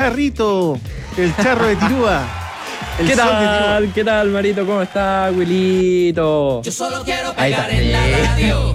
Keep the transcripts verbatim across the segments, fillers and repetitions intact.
Charrito, el charro de Tirúa. ¿Qué tal? ¿Qué tal, Marito? ¿Cómo está, Wilito? Yo solo quiero pegar en la radio.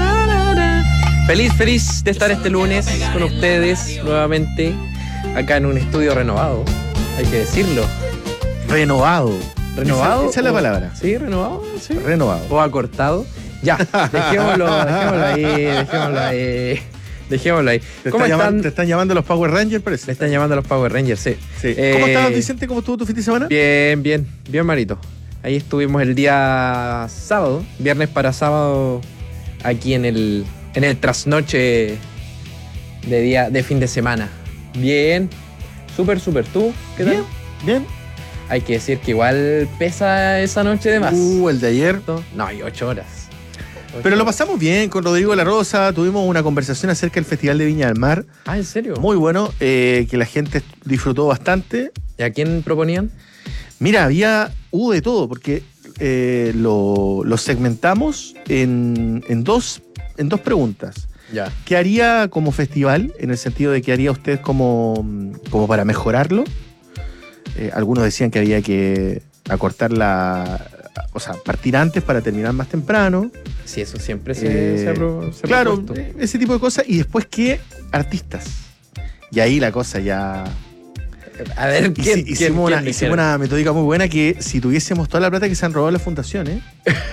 Feliz, feliz de estar este lunes con ustedes nuevamente acá en un estudio renovado, hay que decirlo. Renovado. ¿Renovado? Esa, esa es la palabra. Sí, renovado. Sí. Renovado. O acortado. Ya, dejémoslo, dejémoslo ahí, dejémoslo ahí. Dejémoslo ahí. ¿Te ¿Cómo están, están? llamando, ¿Te están llamando los Power Rangers, parece? Me están llamando los Power Rangers, sí. Sí. Eh, ¿Cómo estabas, Vicente? ¿Cómo estuvo tu fin de semana? Bien, bien, bien, Marito. Ahí estuvimos el día sábado, viernes para sábado, aquí en el, en el trasnoche de día de fin de semana. Bien, súper, súper. ¿Tú? ¿Qué tal? Bien, bien. Hay que decir que igual pesa esa noche de más. Uh, el de ayer. No, hay ocho horas. Pero lo pasamos bien con Rodrigo de la Rosa. Tuvimos una conversación acerca del Festival de Viña del Mar. Ah, ¿en serio? Muy bueno, eh, que la gente disfrutó bastante. ¿Y a quién proponían? Mira, había, hubo de todo, porque eh, lo, lo segmentamos en, en, dos, en dos preguntas. Ya. ¿Qué haría como festival? En el sentido de qué haría usted como, como para mejorarlo. Eh, algunos decían que había que acortar la... O sea, partir antes para terminar más temprano. Sí, eso siempre se, Eh, se, pro, se Claro, propuesto. ese tipo de cosas. Y después, ¿qué artistas? Y ahí la cosa ya... A ver, ¿quién, Hici- quién, hicimos quién una, me hicimos quiere? una metódica muy buena que si tuviésemos toda la plata que se han robado las fundaciones,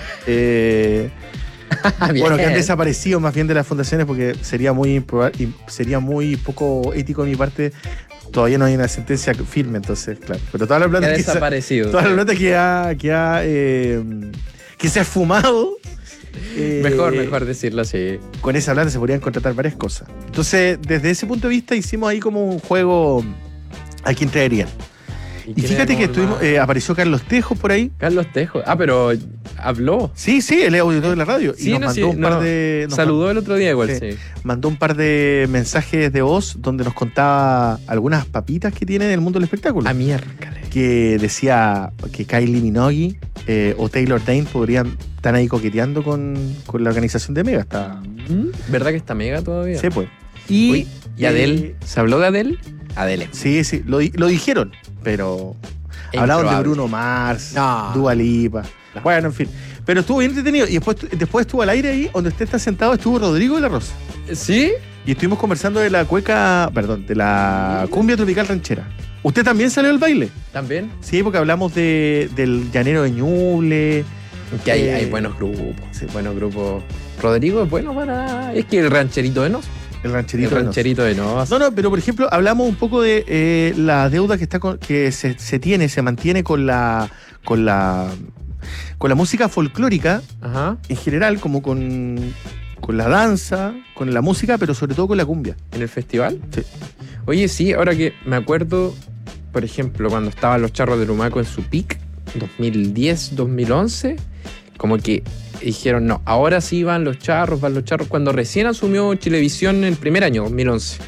eh, Bien. bueno, que han desaparecido más bien de las fundaciones, porque sería muy improba- y sería muy poco ético de mi parte. Todavía no hay una sentencia firme, entonces, claro. Pero toda la Que plata ha que, se, desaparecido. toda la plata que ha, que ha, eh, que se ha fumado. eh, Mejor, mejor decirlo así. Con esa plata se podrían contratar varias cosas. Entonces, desde ese punto de vista, hicimos ahí como un juego a quién traerían. Y quién fíjate era que como estuvimos, más? eh, apareció Carlos Tejo por ahí. Carlos Tejo. Ah, pero habló. Sí, sí, él es auditor de la radio. Sí, y nos no, mandó sí, un par no. de. nos Saludó el otro día igual, Sí. sí. Mandó un par de mensajes de voz donde nos contaba algunas papitas que tiene en el mundo del espectáculo. A miércoles. Que decía que Kylie Minogue eh, o Taylor Dayne podrían estar ahí coqueteando con, con la organización de Mega. Está, ¿Verdad que está mega todavía? sí, pues. Y, Uy, ¿y Adele? ¿Se habló de Adele? Adele. Sí, sí, lo, di- lo dijeron, pero Es hablaban de improbable. Bruno Mars, No. Dua Lipa. No. Bueno, en fin. Pero estuvo bien entretenido. Y después, después estuvo al aire ahí, donde usted está sentado, estuvo Rodrigo de la Rosa. ¿Sí? Y estuvimos conversando de la cueca, perdón, de la cumbia tropical ranchera. ¿Usted también salió del baile? ¿También? Sí, porque hablamos de, del llanero de Ñuble. Que hay, Eh, hay buenos grupos. sí. Buenos grupos. Rodrigo es bueno para... Es que el rancherito de Nos. El El rancherito. de Nos. rancherito de Nos. No, no, pero por ejemplo, hablamos un poco de eh, la deuda que está con- que se, se tiene, se mantiene con la con la con la música folclórica Ajá. en general, como con, con la danza, con la música, pero sobre todo con la cumbia. ¿En el festival? Sí. Oye, sí, ahora que me acuerdo, por ejemplo, cuando estaban los Charros de Lumaco en su peak, dos mil diez, dos mil once, como que dijeron, no, ahora sí van los Charros, van los Charros, cuando recién asumió Chilevisión el primer año, dos mil once.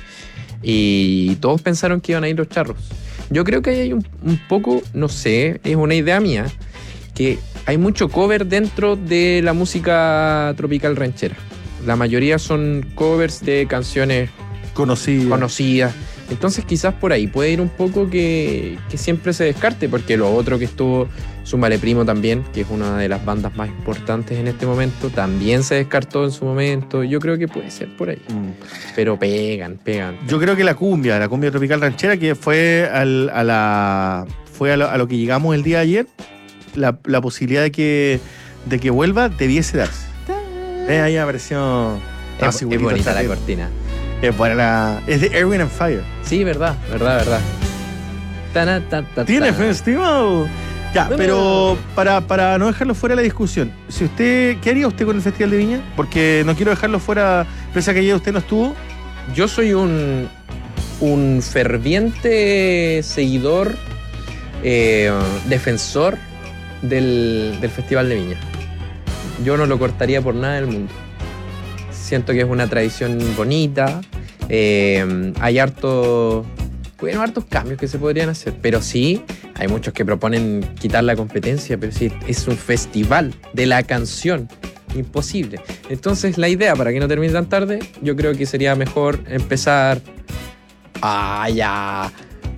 Y todos pensaron que iban a ir los Charros. Yo creo que ahí hay un, un poco, no sé, es una idea mía, que hay mucho cover dentro de la música tropical ranchera. La mayoría son covers de canciones Conocida. conocidas. Entonces quizás por ahí puede ir un poco que, que siempre se descarte, porque lo otro que estuvo, Súmale Primo también, que es una de las bandas más importantes en este momento, también se descartó en su momento. Yo creo que puede ser por ahí. Mm. Pero pegan, pegan. Yo creo que la cumbia, la cumbia tropical ranchera, que fue al- a la fue a lo, a lo que llegamos el día de ayer, la, la posibilidad de que, de que vuelva debiese darse. Eh, ahí apareció. Es, Ah, es sí, bonito, bonita está la bien. cortina. Es buena la- es de Erwin and Fire. Sí, verdad, verdad, verdad. Tana, ta, ta, Tiene ta. festival. Ya, No, no, pero para, para no dejarlo fuera de la discusión, si usted, ¿qué haría usted con el Festival de Viña? Porque no quiero dejarlo fuera, pese a que ayer usted no estuvo. Yo soy un, un ferviente seguidor, eh, defensor del, del Festival de Viña. Yo no lo cortaría por nada del mundo. Siento que es una tradición bonita. eh, hay harto, bueno, hartos cambios que se podrían hacer, pero sí, hay muchos que proponen quitar la competencia, pero sí, es un festival de la canción. Imposible. Entonces la idea, para que no termine tan tarde, yo creo que sería mejor empezar... Ah, ya.